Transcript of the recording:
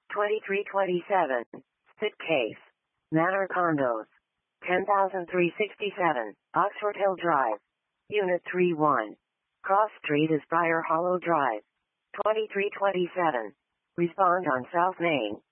2327. Sit Case. Manor Condos. 10,367. Oxford Hill Drive. Unit 31. Cross Street is Briar Hollow Drive. 2327. Respond on South Main.